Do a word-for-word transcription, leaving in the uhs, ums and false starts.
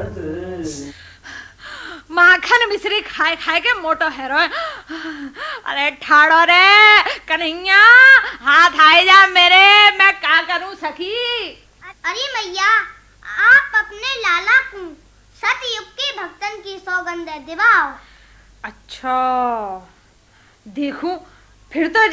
माखन मिश्री खाए खाए के मोटो है रो। अरे ठाड़ो रे कन्हैया, हाथ आए जा मेरे, मैं क्या करूं सखी। अरे मैया, आप अपने लाला को सतयुग के भक्तन की सौगंध दिवाओ। अच्छा देखूं फिर तो